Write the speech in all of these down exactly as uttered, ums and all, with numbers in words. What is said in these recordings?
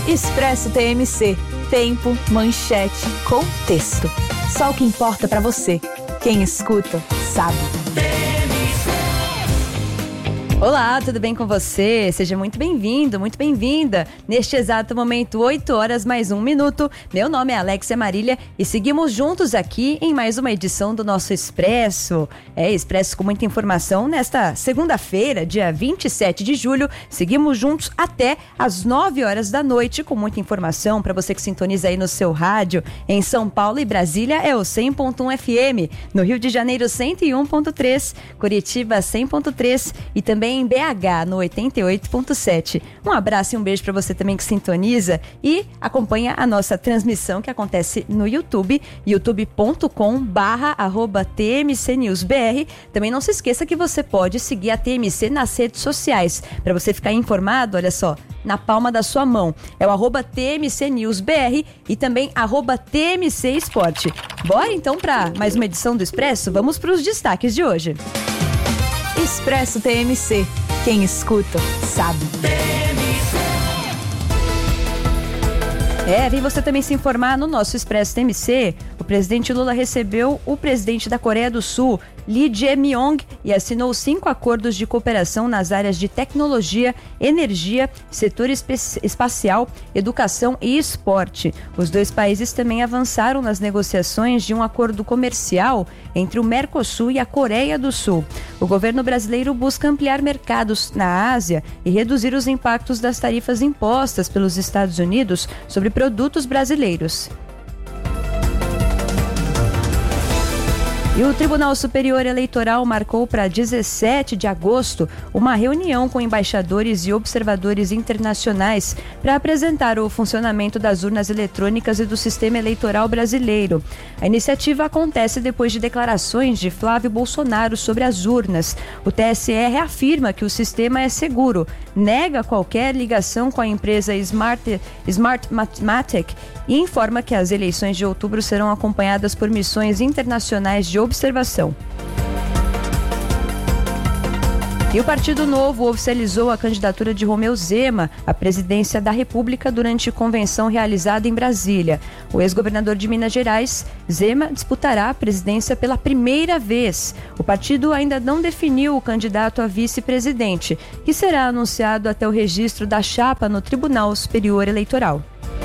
Expresso T M C. Tempo, manchete, contexto. Só o que importa pra você. Quem escuta, sabe. Olá, tudo bem com você? Seja muito bem-vindo, muito bem-vinda. Neste exato momento, oito horas mais um minuto. Meu nome é Alexia Marília e seguimos juntos aqui em mais uma edição do nosso Expresso. É, Expresso com muita informação nesta segunda-feira, dia vinte e sete de julho. Seguimos juntos até às nove horas da noite com muita informação para você que sintoniza aí no seu rádio. Em São Paulo e Brasília é o cem ponto um F M. No Rio de Janeiro, cento e um ponto três. Curitiba, cem ponto três. E também em B H, no oitenta e oito ponto sete. Um abraço e um beijo para você também que sintoniza e acompanha a nossa transmissão que acontece no YouTube, youtube ponto com barra arroba T M C News B R. Também não se esqueça que você pode seguir a T M C nas redes sociais, para você ficar informado, olha só, na palma da sua mão. É o arroba T M C News B R e também arroba T M C Esporte. Bora então para mais uma edição do Expresso? Vamos para os destaques de hoje. Expresso T M C. Quem escuta, sabe. É, vem você também se informar no nosso Expresso T M C. O presidente Lula recebeu o presidente da Coreia do Sul, Lee Jae-myung, e assinou cinco acordos de cooperação nas áreas de tecnologia, energia, setor espe- espacial, educação e esporte. Os dois países também avançaram nas negociações de um acordo comercial entre o Mercosul e a Coreia do Sul. O governo brasileiro busca ampliar mercados na Ásia e reduzir os impactos das tarifas impostas pelos Estados Unidos sobre produtos brasileiros. E o Tribunal Superior Eleitoral marcou para dezessete de agosto uma reunião com embaixadores e observadores internacionais para apresentar o funcionamento das urnas eletrônicas e do sistema eleitoral brasileiro. A iniciativa acontece depois de declarações de Flávio Bolsonaro sobre as urnas. O T S E reafirma que o sistema é seguro, nega qualquer ligação com a empresa Smart, Smartmatic e informa que as eleições de outubro serão acompanhadas por missões internacionais de observação. E o Partido Novo oficializou a candidatura de Romeu Zema à presidência da República durante convenção realizada em Brasília. O ex-governador de Minas Gerais, Zema, disputará a presidência pela primeira vez. O partido ainda não definiu o candidato a vice-presidente, que será anunciado até o registro da chapa no Tribunal Superior Eleitoral.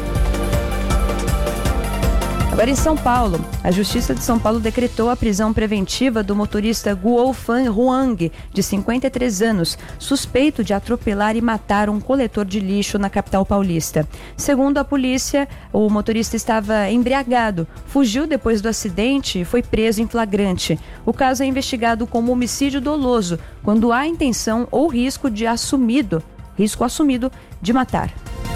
Agora em São Paulo, a Justiça de São Paulo decretou a prisão preventiva do motorista Guo Fan Huang, de cinquenta e três anos, suspeito de atropelar e matar um coletor de lixo na capital paulista. Segundo a polícia, o motorista estava embriagado, fugiu depois do acidente e foi preso em flagrante. O caso é investigado como homicídio doloso, quando há intenção ou risco de assumido, risco assumido de matar.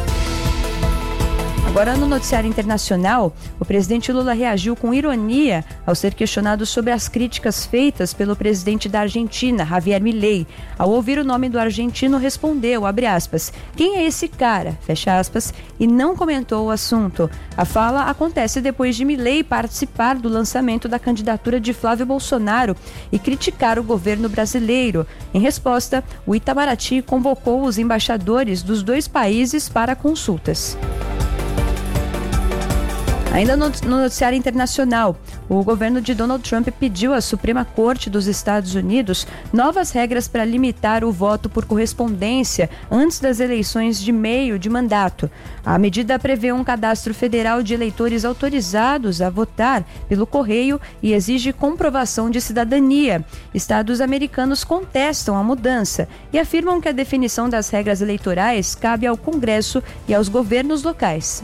Agora, no noticiário internacional, o presidente Lula reagiu com ironia ao ser questionado sobre as críticas feitas pelo presidente da Argentina, Javier Milei. Ao ouvir o nome do argentino, respondeu, abre aspas, quem é esse cara? Fecha aspas, e não comentou o assunto. A fala acontece depois de Milei participar do lançamento da candidatura de Flávio Bolsonaro e criticar o governo brasileiro. Em resposta, o Itamaraty convocou os embaixadores dos dois países para consultas. Ainda no noticiário internacional, o governo de Donald Trump pediu à Suprema Corte dos Estados Unidos novas regras para limitar o voto por correspondência antes das eleições de meio de mandato. A medida prevê um cadastro federal de eleitores autorizados a votar pelo correio e exige comprovação de cidadania. Estados americanos contestam a mudança e afirmam que a definição das regras eleitorais cabe ao Congresso e aos governos locais.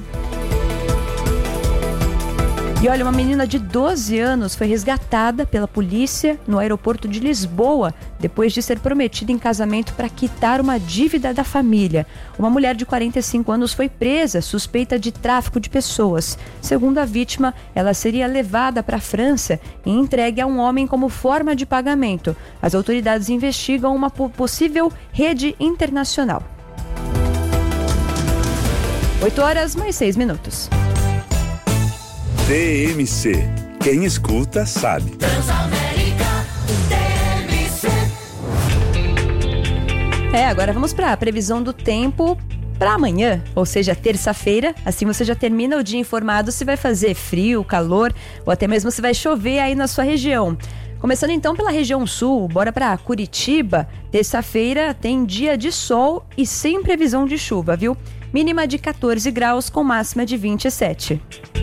E olha, uma menina de doze anos foi resgatada pela polícia no aeroporto de Lisboa depois de ser prometida em casamento para quitar uma dívida da família. Uma mulher de quarenta e cinco anos foi presa, suspeita de tráfico de pessoas. Segundo a vítima, ela seria levada para a França e entregue a um homem como forma de pagamento. As autoridades investigam uma possível rede internacional. oito horas mais seis minutos. T M C. Quem escuta, sabe. Transamérica, T M C. É, agora vamos para a previsão do tempo Para amanhã, ou seja, terça-feira, assim você já termina o dia informado se vai fazer frio, calor ou até mesmo se vai chover aí na sua região. Começando então pela região sul, bora para Curitiba. Terça-feira tem dia de sol e sem previsão de chuva, viu? Mínima de catorze graus com máxima de vinte e sete.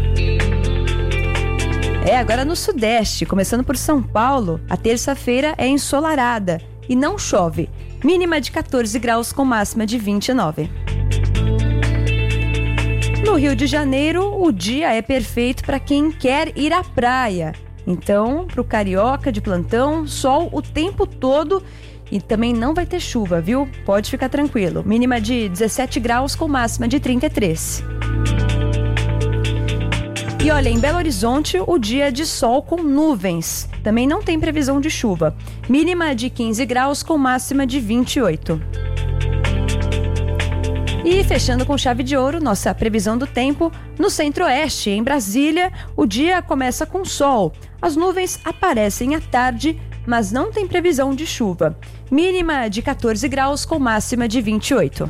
É, agora no sudeste, começando por São Paulo, a terça-feira é ensolarada e não chove. Mínima de catorze graus com máxima de vinte e nove. No Rio de Janeiro, o dia é perfeito para quem quer ir à praia. Então, para o carioca de plantão, sol o tempo todo e também não vai ter chuva, viu? Pode ficar tranquilo. Mínima de dezessete graus com máxima de trinta e três. E olha, em Belo Horizonte, o dia é de sol com nuvens. Também não tem previsão de chuva. Mínima de quinze graus com máxima de vinte e oito. E fechando com chave de ouro, nossa previsão do tempo, no centro-oeste, em Brasília, o dia começa com sol. As nuvens aparecem à tarde, mas não tem previsão de chuva. Mínima de catorze graus com máxima de vinte e oito.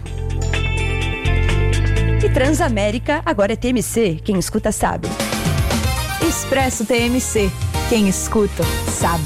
E Transamérica agora é T M C, quem escuta sabe. Expresso T M C, quem escuta sabe.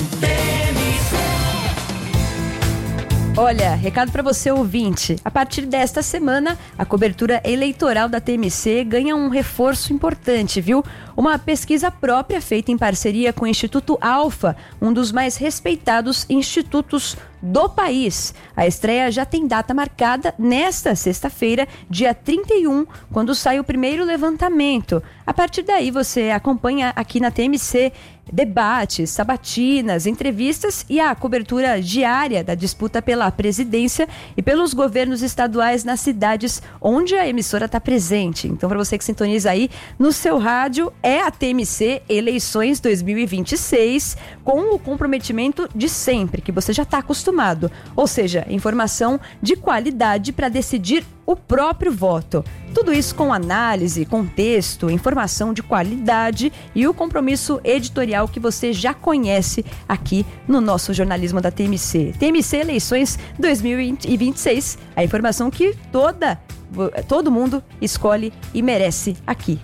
Olha, recado para você ouvinte, a partir desta semana a cobertura eleitoral da T M C ganha um reforço importante, viu? Uma pesquisa própria feita em parceria com o Instituto Alfa, um dos mais respeitados institutos do país. A estreia já tem data marcada nesta sexta-feira, dia trinta e um, quando sai o primeiro levantamento. A partir daí você acompanha aqui na T M C debates, sabatinas, entrevistas e a cobertura diária da disputa pela presidência e pelos governos estaduais nas cidades onde a emissora está presente. Então, para você que sintoniza aí no seu rádio, é a T M C Eleições dois mil e vinte e seis, com o comprometimento de sempre, que você já está acostumado. Ou seja, informação de qualidade para decidir o próprio voto. Tudo isso com análise, contexto, informação de qualidade e o compromisso editorial que você já conhece aqui no nosso jornalismo da T M C. T M C Eleições dois mil e vinte e seis, a informação que toda, todo mundo escolhe e merece aqui.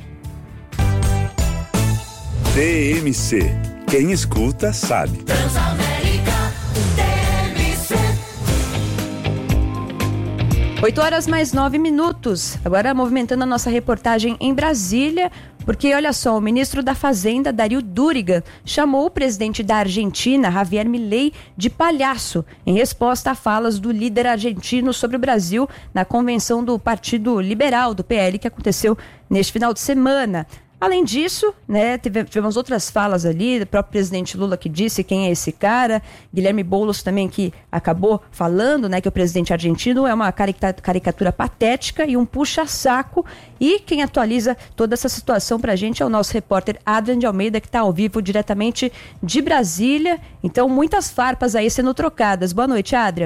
T M C. Quem escuta sabe. Transamérica, T M C. oito horas mais nove minutos. Agora movimentando a nossa reportagem em Brasília, porque olha só, o ministro da Fazenda, Darío Durigan, chamou o presidente da Argentina, Javier Milei, de palhaço, em resposta a falas do líder argentino sobre o Brasil na convenção do Partido Liberal, do P L, que aconteceu neste final de semana. Além disso, né, tivemos outras falas ali, do próprio presidente Lula que disse quem é esse cara, Guilherme Boulos também que acabou falando, né, que o presidente argentino é uma caricatura patética e um puxa-saco, e quem atualiza toda essa situação pra gente é o nosso repórter Adrian de Almeida, que está ao vivo diretamente de Brasília. Então, muitas farpas aí sendo trocadas. Boa noite, Adrian.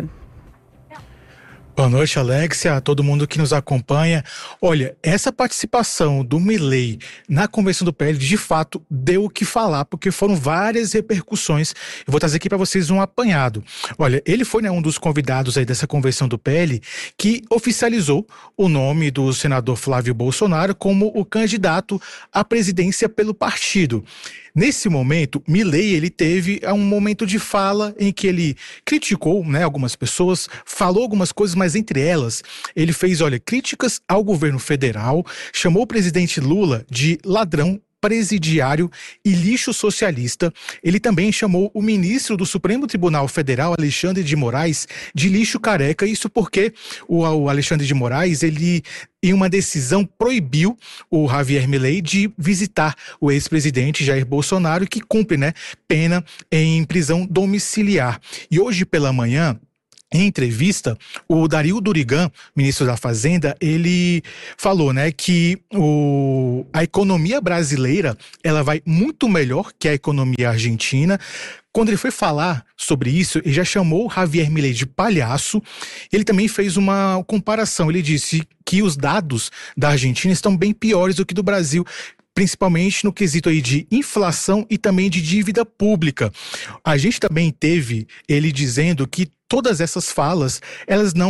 Boa noite, Alexia, a todo mundo que nos acompanha. Olha, essa participação do Milei na convenção do P L, de fato, deu o que falar, porque foram várias repercussões. Eu vou trazer aqui para vocês um apanhado. Olha, ele foi, né, um dos convidados aí dessa convenção do P L que oficializou o nome do senador Flávio Bolsonaro como o candidato à presidência pelo partido. Nesse momento, Milei, ele teve um momento de fala em que ele criticou, né, algumas pessoas, falou algumas coisas, mas entre elas, ele fez, olha, críticas ao governo federal, chamou o presidente Lula de ladrão, presidiário e lixo socialista. Ele também chamou o ministro do Supremo Tribunal Federal, Alexandre de Moraes, de lixo careca. Isso porque o, o Alexandre de Moraes, ele, em uma decisão, proibiu o Javier Milei de visitar o ex-presidente Jair Bolsonaro, que cumpre, né, pena em prisão domiciliar. E hoje pela manhã, em entrevista, o Darío Durigan, ministro da Fazenda, ele falou, né, que o, a economia brasileira, ela vai muito melhor que a economia argentina. Quando ele foi falar sobre isso, ele já chamou o Javier Milei de palhaço. Ele também fez uma comparação. Ele disse que os dados da Argentina estão bem piores do que do Brasil, principalmente no quesito aí de inflação e também de dívida pública. A gente também teve ele dizendo que todas essas falas, elas não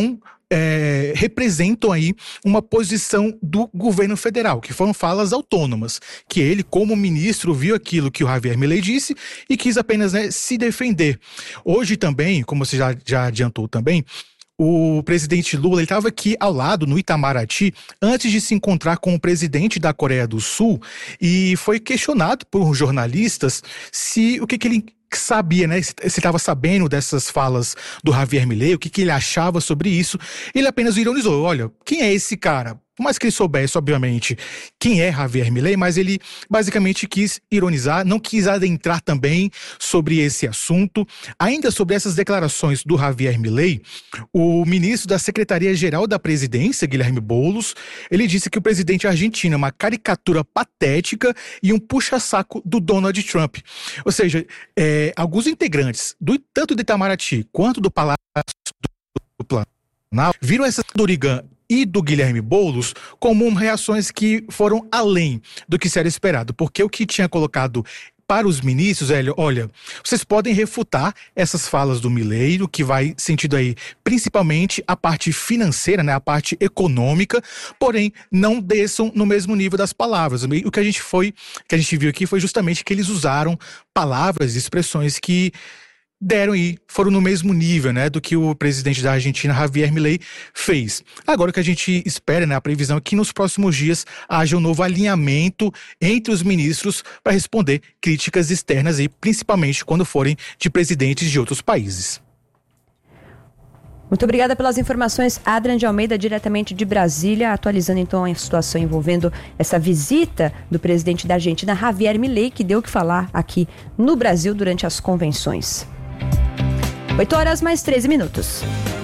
é, representam aí uma posição do governo federal, que foram falas autônomas, que ele, como ministro, viu aquilo que o Javier Milei disse e quis apenas, né, se defender. Hoje também, como você já, já adiantou também, o presidente Lula estava aqui ao lado, no Itamaraty, antes de se encontrar com o presidente da Coreia do Sul, e foi questionado por jornalistas se o que, que ele sabia, né? Se estava sabendo dessas falas do Javier Milei, o que, que ele achava sobre isso. Ele apenas ironizou: olha, quem é esse cara? Por mais que ele soubesse, obviamente, quem é Javier Milei, mas ele basicamente quis ironizar, não quis adentrar também sobre esse assunto. Ainda sobre essas declarações do Javier Milei, o ministro da Secretaria-Geral da Presidência, Guilherme Boulos, ele disse que o presidente argentino é uma caricatura patética e um puxa-saco do Donald Trump. Ou seja, é, alguns integrantes, do, tanto do Itamaraty quanto do Palácio do Planalto, viram essa Dorigan e do Guilherme Boulos como reações que foram além do que se era esperado, porque o que tinha colocado para os ministros, Hélio, olha, vocês podem refutar essas falas do Milei, o que vai sentido aí principalmente a parte financeira, né, a parte econômica, porém não desçam no mesmo nível das palavras. O que a gente foi, que a gente viu aqui foi justamente que eles usaram palavras e expressões que deram e foram no mesmo nível, né, do que o presidente da Argentina, Javier Milei, fez. Agora o que a gente espera, né, a previsão é que nos próximos dias haja um novo alinhamento entre os ministros para responder críticas externas e principalmente quando forem de presidentes de outros países. Muito obrigada pelas informações, Adrian de Almeida, diretamente de Brasília, atualizando então a situação envolvendo essa visita do presidente da Argentina, Javier Milei, que deu o que falar aqui no Brasil durante as convenções. oito horas mais treze minutos.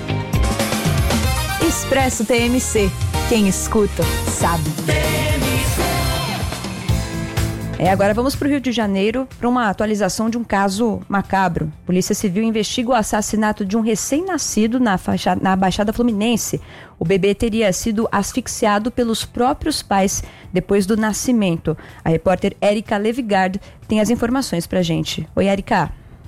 Expresso T M C. Quem escuta, sabe. É, agora vamos para o Rio de Janeiro para uma atualização de um caso macabro. Polícia Civil investiga o assassinato de um recém-nascido na, faixa, na Baixada Fluminense. O bebê teria sido asfixiado pelos próprios pais depois do nascimento. A repórter Érica Levigard tem as informações para a gente. Oi, Érica.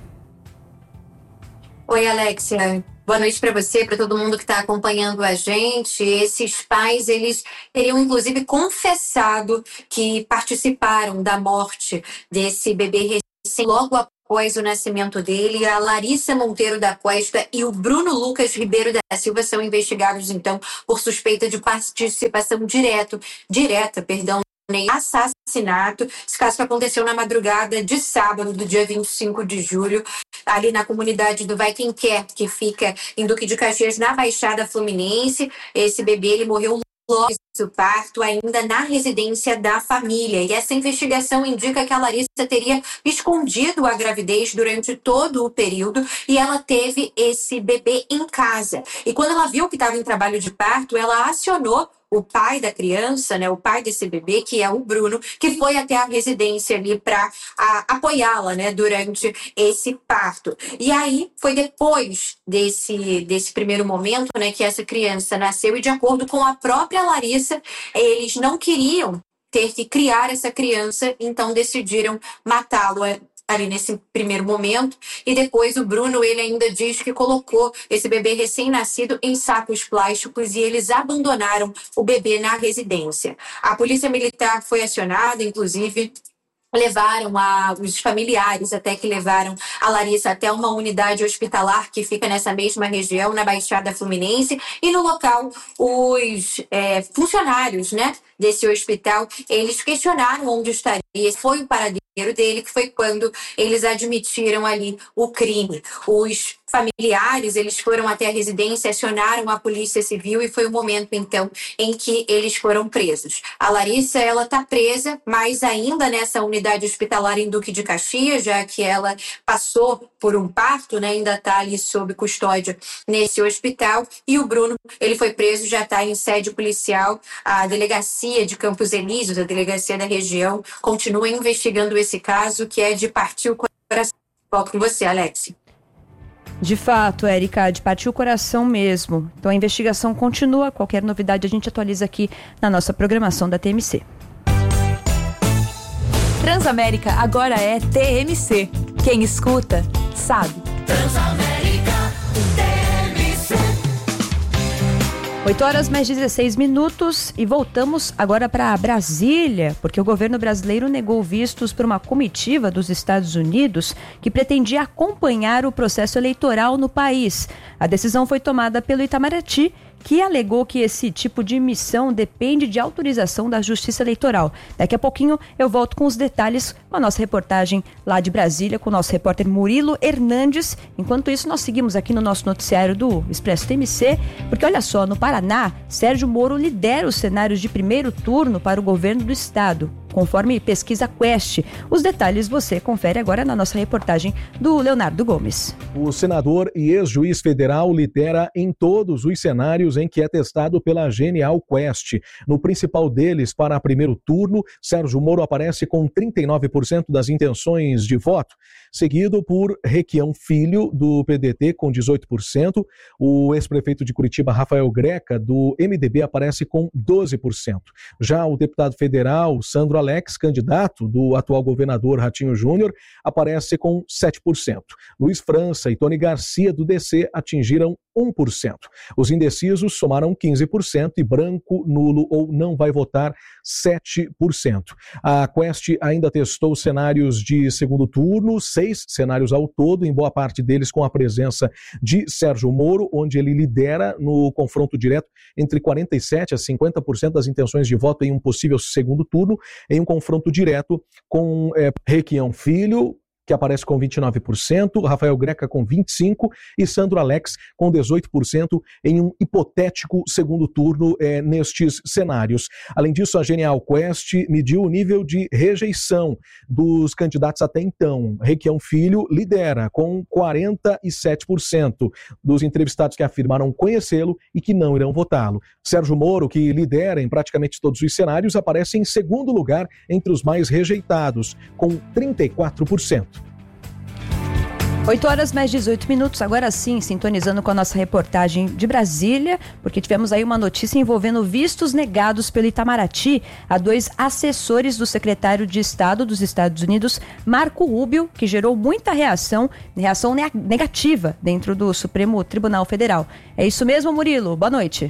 Oi, Alexia. Boa noite para você, para todo mundo que está acompanhando a gente. Esses pais, eles teriam inclusive confessado que participaram da morte desse bebê recém logo após o nascimento dele. A Larissa Monteiro da Costa e o Bruno Lucas Ribeiro da Silva são investigados, então, por suspeita de participação direto, direta, perdão, em assassinato. Esse caso que aconteceu na madrugada de sábado, do dia vinte e cinco de julho, ali na comunidade do Vai Quem Quer, que fica em Duque de Caxias, na Baixada Fluminense. Esse bebê, ele morreu logo do parto, ainda na residência da família. E essa investigação indica que a Larissa teria escondido a gravidez durante todo o período e ela teve esse bebê em casa. E quando ela viu que estava em trabalho de parto, ela acionou o pai da criança, né, o pai desse bebê, que é o Bruno, que foi até a residência ali para apoiá-la, né, durante esse parto. E aí foi depois desse, desse primeiro momento, né, que essa criança nasceu, e de acordo com a própria Larissa, eles não queriam ter que criar essa criança, então decidiram matá-lo ali nesse primeiro momento. E depois o Bruno, ele ainda diz que colocou esse bebê recém-nascido em sacos plásticos e eles abandonaram o bebê na residência. A polícia militar foi acionada, inclusive levaram a, os familiares até que levaram a Larissa até uma unidade hospitalar que fica nessa mesma região, na Baixada Fluminense, e no local os é, funcionários, né, desse hospital, eles questionaram onde estaria. Foi o paradeiro dele, que foi quando eles admitiram ali o crime. Os familiares, eles foram até a residência, acionaram a Polícia Civil e foi o momento, então, em que eles foram presos. A Larissa, ela está presa, mas ainda nessa unidade hospitalar em Duque de Caxias, já que ela passou por um parto, né, ainda está ali sob custódia nesse hospital. E o Bruno, ele foi preso, já está em sede policial. A delegacia de Campos Elíseos, a delegacia da região, continua investigando esse caso, que é de partir o coração. Volto com você, Alex. De fato, Érica, de partir o coração mesmo. Então a investigação continua. Qualquer novidade a gente atualiza aqui na nossa programação da T M C. Transamérica agora é T M C. Quem escuta, sabe. Transamérica T M C. oito horas mais dezesseis minutos e voltamos agora para Brasília, porque o governo brasileiro negou vistos para uma comitiva dos Estados Unidos que pretendia acompanhar o processo eleitoral no país. A decisão foi tomada pelo Itamaraty, que alegou que esse tipo de missão depende de autorização da Justiça Eleitoral. Daqui a pouquinho eu volto com os detalhes com a nossa reportagem lá de Brasília, com o nosso repórter Murilo Hernandes. Enquanto isso, nós seguimos aqui no nosso noticiário do Expresso T M C, porque olha só, no Paraná, Sérgio Moro lidera os cenários de primeiro turno para o governo do estado, conforme pesquisa Quest. Os detalhes você confere agora na nossa reportagem do Leonardo Gomes. O senador e ex-juiz federal lidera em todos os cenários em que é testado pela Genial Quest. No principal deles, para primeiro turno, Sérgio Moro aparece com trinta e nove por cento das intenções de voto, seguido por Requião Filho, do P D T, com dezoito por cento. O ex-prefeito de Curitiba, Rafael Greca, do M D B, aparece com doze por cento. Já o deputado federal, Sandro Alex, candidato do atual governador Ratinho Júnior, aparece com sete por cento. Luiz França e Tony Garcia, do D C, atingiram um por cento. Os indecisos somaram quinze por cento e branco, nulo ou não vai votar sete por cento. A Quest ainda testou cenários de segundo turno, seis cenários ao todo, em boa parte deles com a presença de Sérgio Moro, onde ele lidera no confronto direto entre quarenta e sete a cinquenta por cento das intenções de voto em um possível segundo turno, em um confronto direto com é, Requião Filho, que aparece com vinte e nove por cento, Rafael Greca com vinte e cinco por cento e Sandro Alex com dezoito por cento em um hipotético segundo turno é, nestes cenários. Além disso, a Genial Quest mediu o nível de rejeição dos candidatos até então. Requião Filho lidera com quarenta e sete por cento dos entrevistados que afirmaram conhecê-lo e que não irão votá-lo. Sérgio Moro, que lidera em praticamente todos os cenários, aparece em segundo lugar entre os mais rejeitados, com trinta e quatro por cento. oito horas mais dezoito minutos, agora sim, sintonizando com a nossa reportagem de Brasília, porque tivemos aí uma notícia envolvendo vistos negados pelo Itamaraty a dois assessores do secretário de Estado dos Estados Unidos, Marco Rubio, que gerou muita reação, reação negativa dentro do Supremo Tribunal Federal. É isso mesmo, Murilo? Boa noite.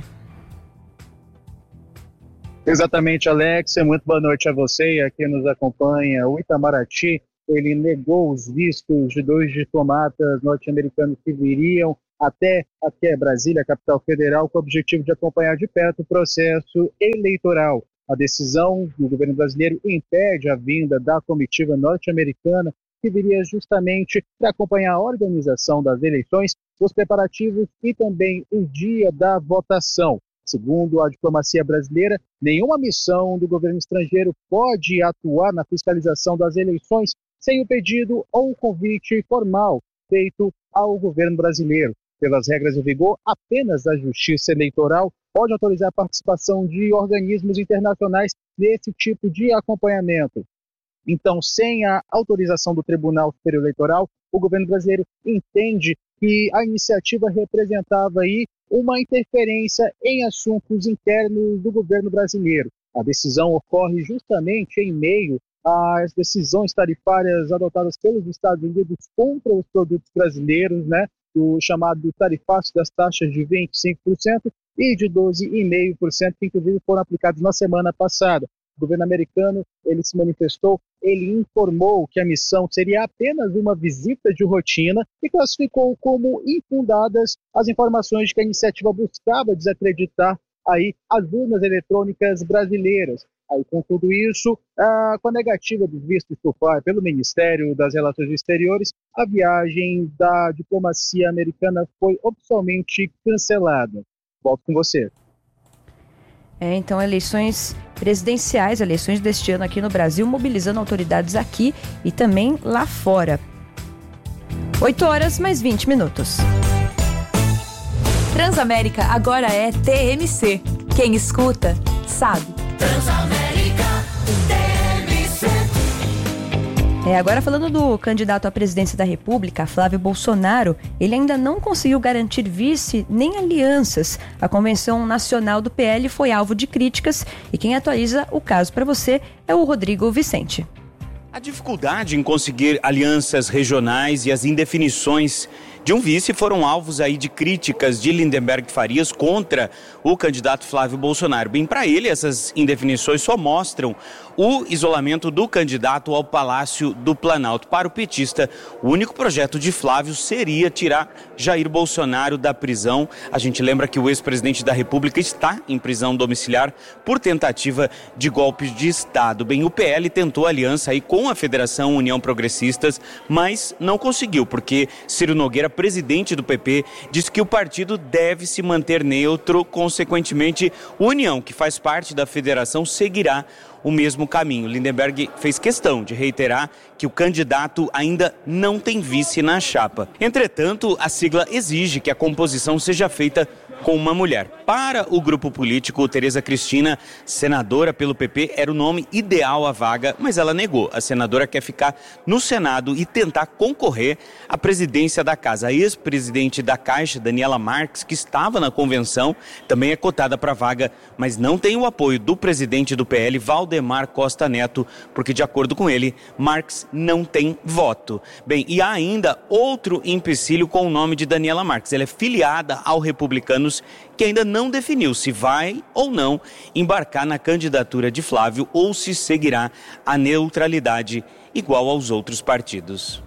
Exatamente, Alexia. Muito boa noite a você e a quem nos acompanha. O Itamaraty, ele negou os vistos de dois diplomatas norte-americanos que viriam até aqui a Brasília, a capital federal, com o objetivo de acompanhar de perto o processo eleitoral. A decisão do governo brasileiro impede a vinda da comitiva norte-americana, que viria justamente para acompanhar a organização das eleições, os preparativos e também o dia da votação. Segundo a diplomacia brasileira, nenhuma missão do governo estrangeiro pode atuar na fiscalização das eleições sem o pedido ou o convite formal feito ao governo brasileiro. Pelas regras em vigor, apenas a Justiça Eleitoral pode autorizar a participação de organismos internacionais nesse tipo de acompanhamento. Então, sem a autorização do Tribunal Superior Eleitoral, o governo brasileiro entende que a iniciativa representava aí uma interferência em assuntos internos do governo brasileiro. A decisão ocorre justamente em meio às decisões tarifárias adotadas pelos Estados Unidos contra os produtos brasileiros, né, o chamado tarifaço das taxas de vinte e cinco por cento e de doze vírgula cinco por cento, que inclusive foram aplicados na semana passada. O governo americano, ele se manifestou, ele informou que a missão seria apenas uma visita de rotina e classificou como infundadas as informações de que a iniciativa buscava desacreditar aí as urnas eletrônicas brasileiras. Aí, com tudo isso, ah, com a negativa dos vistos por parte pelo Ministério das Relações Exteriores, a viagem da diplomacia americana foi oficialmente cancelada. Volto com você. É, então, eleições presidenciais, eleições deste ano aqui no Brasil, mobilizando autoridades aqui e também lá fora. oito horas mais vinte minutos. Transamérica agora é T M C. Quem escuta, sabe. Transamérica T M C. É, agora falando do candidato à presidência da República, Flávio Bolsonaro, ele ainda não conseguiu garantir vice nem alianças. A Convenção Nacional do P L foi alvo de críticas e quem atualiza o caso para você é o Rodrigo Vicente. A dificuldade em conseguir alianças regionais e as indefinições de um vice foram alvos aí de críticas de Lindenberg Farias contra o candidato Flávio Bolsonaro. Bem, para ele, essas indefinições só mostram o isolamento do candidato ao Palácio do Planalto. Para o petista, o único projeto de Flávio seria tirar Jair Bolsonaro da prisão. A gente lembra que o ex-presidente da República está em prisão domiciliar por tentativa de golpe de Estado. Bem, o P L tentou aliança aí com a Federação União Progressistas, mas não conseguiu, porque Ciro Nogueira, presidente do P P, disse que o partido deve se manter neutro. Consequentemente, a União, que faz parte da federação, seguirá o mesmo caminho. Lindenberg fez questão de reiterar que o candidato ainda não tem vice na chapa. Entretanto, a sigla exige que a composição seja feita com uma mulher. Para o grupo político, Tereza Cristina, senadora pelo P P, era o nome ideal à vaga, mas ela negou. A senadora quer ficar no Senado e tentar concorrer à presidência da casa. A ex-presidente da Caixa, Daniela Marques, que estava na convenção, também é cotada para a vaga, mas não tem o apoio do presidente do P L, Valdemar Costa Neto, porque, de acordo com ele, Marques não tem voto. Bem, e há ainda outro empecilho com o nome de Daniela Marques. Ela é filiada ao Republicanos, que ainda não definiu se vai ou não embarcar na candidatura de Flávio ou se seguirá a neutralidade igual aos outros partidos.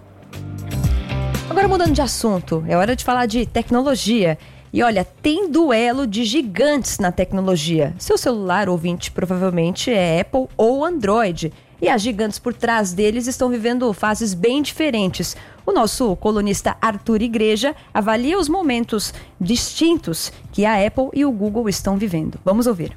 Agora, mudando de assunto, é hora de falar de tecnologia. E olha, tem duelo de gigantes na tecnologia. Seu celular, ouvinte, provavelmente é Apple ou Android. E as gigantes por trás deles estão vivendo fases bem diferentes. O nosso colunista Arthur Igreja avalia os momentos distintos que a Apple e o Google estão vivendo. Vamos ouvir.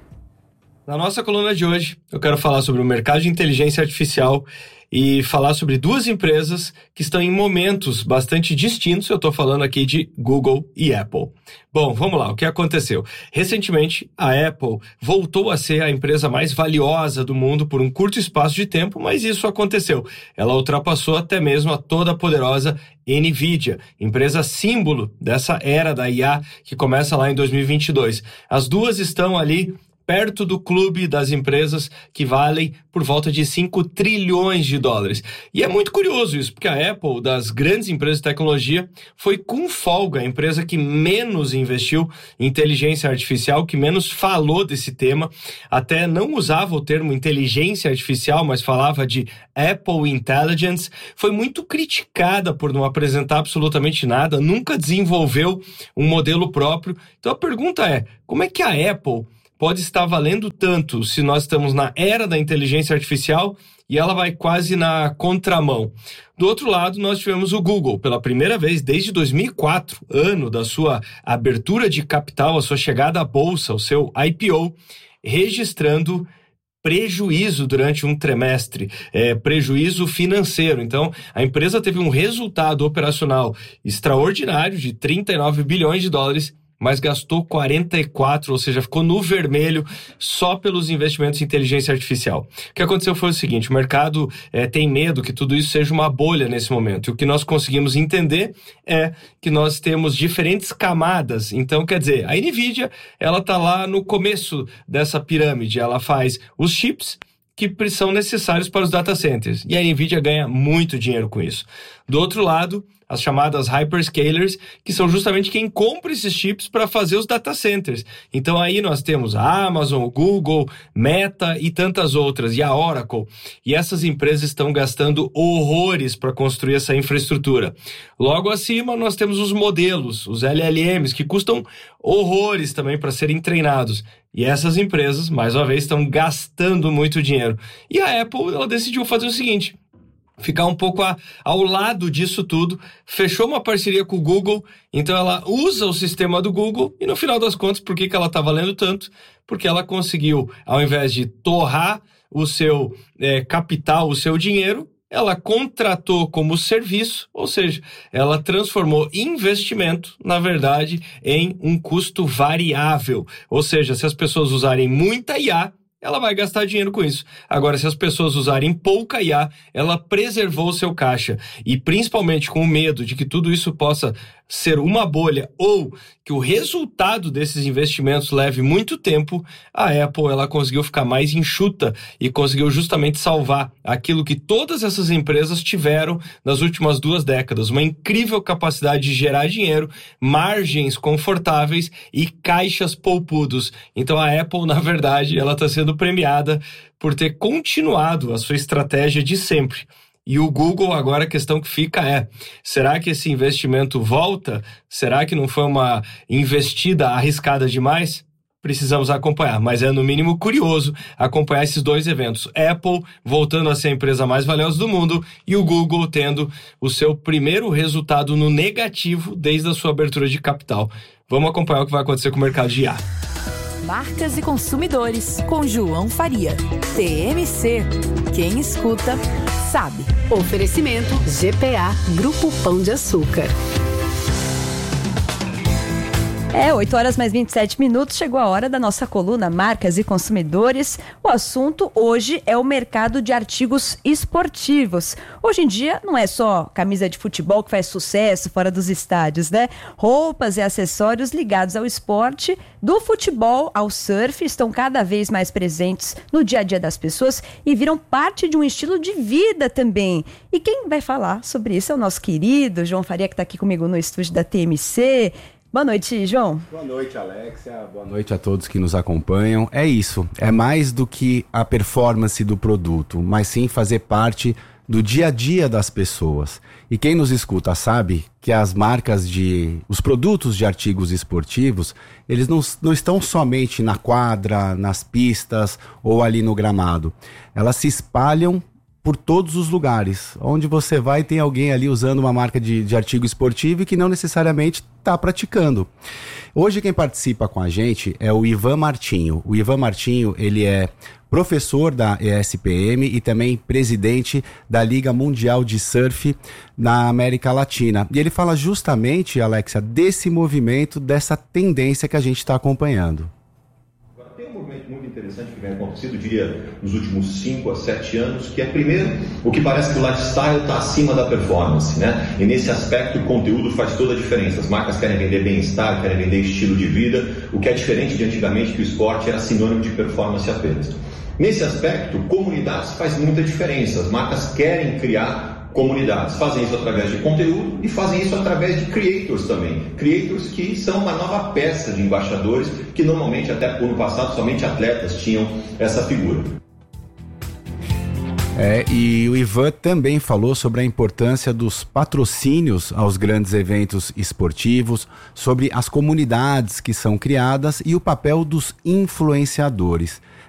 Na nossa coluna de hoje, eu quero falar sobre o mercado de inteligência artificial e falar sobre duas empresas que estão em momentos bastante distintos. Eu estou falando aqui de Google e Apple. Bom, vamos lá, o que aconteceu? Recentemente, a Apple voltou a ser a empresa mais valiosa do mundo por um curto espaço de tempo, mas isso aconteceu. Ela ultrapassou até mesmo a toda poderosa NVIDIA, empresa símbolo dessa era da I A que começa lá em dois mil e vinte e dois. As duas estão ali perto do clube das empresas que valem por volta de cinco trilhões de dólares. E é muito curioso isso, porque a Apple, das grandes empresas de tecnologia, foi com folga a empresa que menos investiu em inteligência artificial, que menos falou desse tema, até não usava o termo inteligência artificial, mas falava de Apple Intelligence. Foi muito criticada por não apresentar absolutamente nada, nunca desenvolveu um modelo próprio. Então a pergunta é, como é que a Apple pode estar valendo tanto se nós estamos na era da inteligência artificial e ela vai quase na contramão? Do outro lado, nós tivemos o Google, pela primeira vez desde dois mil e quatro, ano da sua abertura de capital, a sua chegada à bolsa, o seu I P O, registrando prejuízo durante um trimestre, é, prejuízo financeiro. Então, a empresa teve um resultado operacional extraordinário de trinta e nove bilhões de dólares, mas gastou quarenta e quatro, ou seja, ficou no vermelho só pelos investimentos em inteligência artificial. O que aconteceu foi o seguinte, o mercado é, tem medo que tudo isso seja uma bolha nesse momento. E o que nós conseguimos entender é que nós temos diferentes camadas. Então, quer dizer, a NVIDIA, ela está lá no começo dessa pirâmide. Ela faz os chips que são necessários para os data centers. E a NVIDIA ganha muito dinheiro com isso. Do outro lado, as chamadas hyperscalers, que são justamente quem compra esses chips para fazer os data centers. Então aí nós temos a Amazon, o Google, Meta e tantas outras, e a Oracle. E essas empresas estão gastando horrores para construir essa infraestrutura. Logo acima nós temos os modelos, os L L Ms, que custam horrores também para serem treinados. E essas empresas, mais uma vez, estão gastando muito dinheiro. E a Apple, ela decidiu fazer o seguinte, ficar um pouco a, ao lado disso tudo, fechou uma parceria com o Google, então ela usa o sistema do Google e no final das contas, por que, que ela está valendo tanto? Porque ela conseguiu, ao invés de torrar o seu é, capital, o seu dinheiro, ela contratou como serviço, ou seja, ela transformou investimento, na verdade, em um custo variável. Ou seja, se as pessoas usarem muita I A, ela vai gastar dinheiro com isso. Agora, se as pessoas usarem pouca I A, ela preservou o seu caixa. E principalmente com o medo de que tudo isso possa ser uma bolha ou que o resultado desses investimentos leve muito tempo, a Apple ela conseguiu ficar mais enxuta e conseguiu justamente salvar aquilo que todas essas empresas tiveram nas últimas duas décadas. Uma incrível capacidade de gerar dinheiro, margens confortáveis e caixas poupudos. Então a Apple, na verdade, ela está sendo premiada por ter continuado a sua estratégia de sempre. E o Google, agora a questão que fica é, será que esse investimento volta? Será que não foi uma investida arriscada demais? Precisamos acompanhar, mas é no mínimo curioso acompanhar esses dois eventos. Apple voltando a ser a empresa mais valiosa do mundo e o Google tendo o seu primeiro resultado no negativo desde a sua abertura de capital. Vamos acompanhar o que vai acontecer com o mercado de I A. Marcas e Consumidores, com João Faria. T M C. Quem escuta, sabe. Oferecimento G P A, Grupo Pão de Açúcar. É, oito horas mais vinte e sete minutos, chegou a hora da nossa coluna Marcas e Consumidores. O assunto hoje é o mercado de artigos esportivos. Hoje em dia não é só camisa de futebol que faz sucesso fora dos estádios, né? Roupas e acessórios ligados ao esporte, do futebol ao surf, estão cada vez mais presentes no dia a dia das pessoas e viram parte de um estilo de vida também. E quem vai falar sobre isso é o nosso querido João Faria, que está aqui comigo no estúdio da T M C. Boa noite, João. Boa noite, Alexia. Boa noite a todos que nos acompanham. É isso, é mais do que a performance do produto, mas sim fazer parte do dia a dia das pessoas. E quem nos escuta sabe que as marcas de... os produtos de artigos esportivos, eles não, não estão somente na quadra, nas pistas ou ali no gramado. Elas se espalham por todos os lugares. Onde você vai, tem alguém ali usando uma marca de, de artigo esportivo e que não necessariamente está praticando. Hoje quem participa com a gente é o Ivan Martinho. O Ivan Martinho, ele é professor da E S P M e também presidente da Liga Mundial de Surf na América Latina. E ele fala justamente, Alexia, desse movimento, dessa tendência que a gente está acompanhando. Tem um movimento muito interessante que vem acontecendo, diria, nos últimos cinco a sete anos, que é, primeiro, o que parece que o lifestyle está acima da performance, né? E nesse aspecto o conteúdo faz toda a diferença. As marcas querem vender bem-estar, querem vender estilo de vida, o que é diferente de antigamente, que o esporte era sinônimo de performance apenas. Nesse aspecto, comunidades faz muita diferença. As marcas querem criar comunidades, fazem isso através de conteúdo e fazem isso através de creators também. Creators que são uma nova peça de embaixadores que normalmente, até no passado, somente atletas tinham essa figura. É, e o Ivan também falou sobre a importância dos patrocínios aos grandes eventos esportivos, sobre as comunidades que são criadas e o papel dos influenciadores.